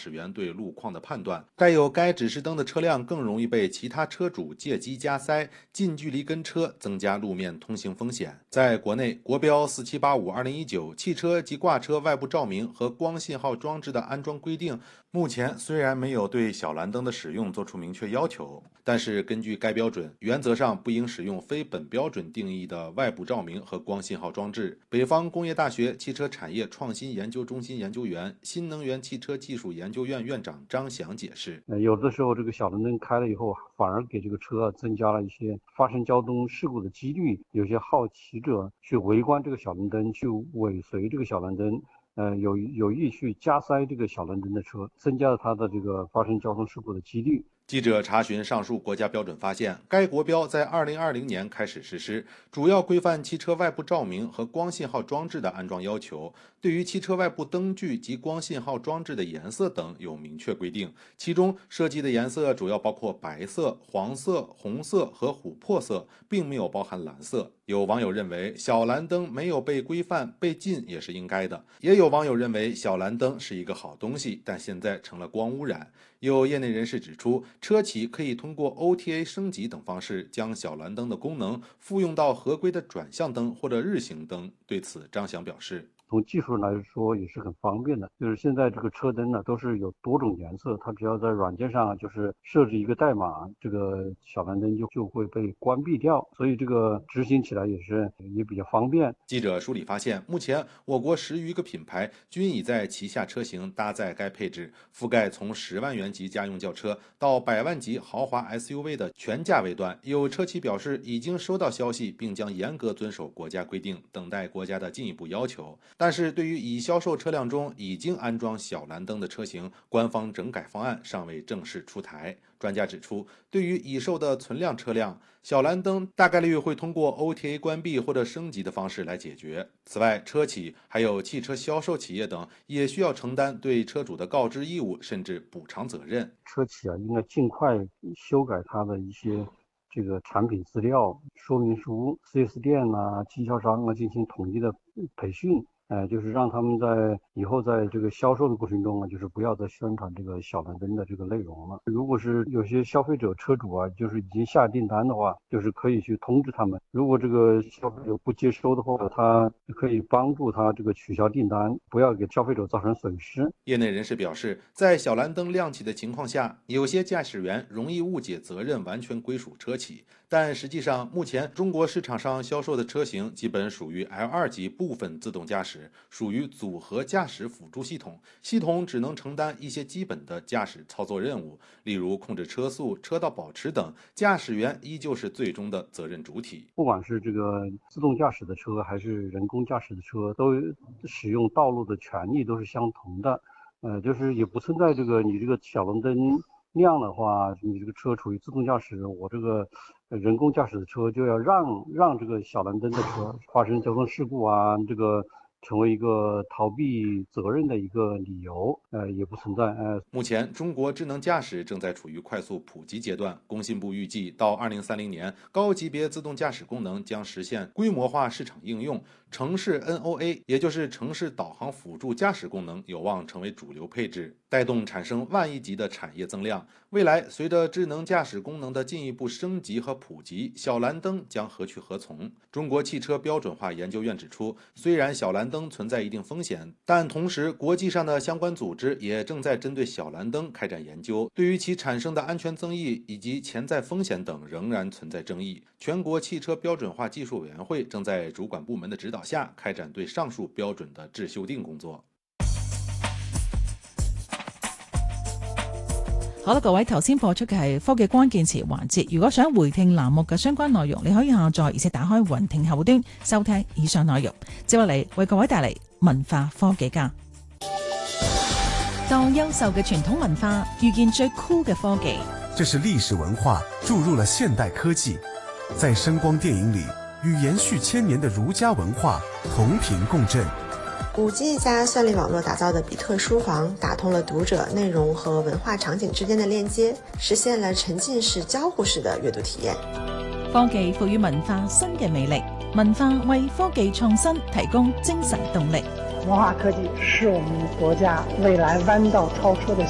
驶员对路况的判断。带有该指示灯的车辆更容易被其他车主借机加塞、近距离跟车，增加路面通行风险。在国内，国标4785/2019汽车及挂车外部照明和光信号装置的安装规定，目前虽然没有对小蓝灯的使用作出明确要求，但是根据该标准，原则上不应使用非本标准定义的外部照明和光信号装置。北方工业大学汽车产业创新研究中心研究员、新能源汽车技术研究院院长张翔解释： 有的时候这个小蓝灯开了以后，反而给这个车增加了一些发生交通事故的几率。有些好奇者去围观这个小蓝灯，去尾随这个小蓝灯。有意去加塞这个小蓝灯的车，增加了它的这个发生交通事故的几率。 记者查询上述国家标准发现，该国标在2020年开始实施，主要规范汽车外部照明和光信号装置的安装要求，对于汽车外部灯具及光信号装置的颜色等有明确规定，其中涉及的颜色主要包括白色、黄色、红色和琥珀色，并没有包含蓝色。有网友认为小蓝灯没有被规范，被禁也是应该的。也有网友认为小蓝灯是一个好东西，但现在成了光污染。有业内人士指出，车企可以通过 OTA 升级等方式，将小蓝灯的功能复用到合规的转向灯或者日行灯。对此，张翔表示， 从技术来说也是很方便的，就是现在这个车灯呢都是有多种颜色，它只要在软件上就是设置一个代码，这个小蓝灯就会被关闭掉，所以这个执行起来也比较方便。 记者梳理发现，目前我国10余个品牌均已在旗下车型搭载该配置，覆盖从10万元级家用轿车到100万级豪华 SUV 的全价位段。有车企表示已经收到消息，并将严格遵守国家规定，等待国家的进一步要求。但是对于已销售车辆中已经安装小蓝灯的车型，官方整改方案尚未正式出台。专家指出，对于已售的存量车辆，小蓝灯大概率会通过 OTA 关闭或者升级的方式来解决。此外，车企还有汽车销售企业等也需要承担对车主的告知义务，甚至补偿责任。 车企应该尽快修改它的一些这个产品资料说明书，4S店经销商进行统一的培训。就是让他们以后在这个销售的过程中就是不要再宣传这个小蓝灯的这个内容了。如果是有些消费者车主就是已经下订单的话，就是可以去通知他们。如果这个消费者不接收的话，他可以帮助他这个取消订单，不要给消费者造成损失。 业内人士表示，在小蓝灯亮起的情况下，有些驾驶员容易误解责任完全归属车企，但实际上，目前中国市场上销售的车型基本属于 L2 级部分自动驾驶，属于组合驾驶辅助系统，系统只能承担一些基本的驾驶操作任务，例如控制车速、车道保持等，驾驶员依旧是最终的责任主体。 不管是这个自动驾驶的车还是人工驾驶的车，都使用道路的权利都是相同的。就是也不存在这个你这个小蓝灯亮的话，你这个车处于自动驾驶，我这个人工驾驶的车就要让这个小蓝灯的车发生交通事故这个成为一个逃避责任的一个理由，也不存在。 目前，中国智能驾驶正在处于快速普及阶段。工信部预计，到2030年，高级别自动驾驶功能将实现规模化市场应用，城市 NOA， 也就是城市导航辅助驾驶功能，有望成为主流配置，带动产生万亿级的产业增量。未来，随着智能驾驶功能的进一步升级和普及，小蓝灯将何去何从？中国汽车标准化研究院指出，虽然小蓝灯存在一定风险，但同时国际上的相关组织也正在针对小蓝灯开展研究，对于其产生的安全争议以及潜在风险等仍然存在争议。全国汽车标准化技术委员会正在主管部门的指導下開展對上述標準的質修訂工作。 好啦，各位，頭先播出嘅係科技關鍵詞環節。如果想回聽欄目嘅相關內容，你可以下載而且打開雲聽後端收聽以上內容。接落嚟為各位帶嚟文化科技家，當優秀嘅傳統文化遇見最酷嘅科技， 這是歷史文化注入了現代科技，在聲光電影裡與延續千年的儒家文化同頻共振。 5G 加算力網絡打造的比特書房，打通了讀者內容和文化場景之間的鏈接，實現了沉浸式交互式的閱讀體驗。 科技賦予文化新嘅魅力，文化為科技創新提供精神動力。 文化科技是我們國家未來彎道超車的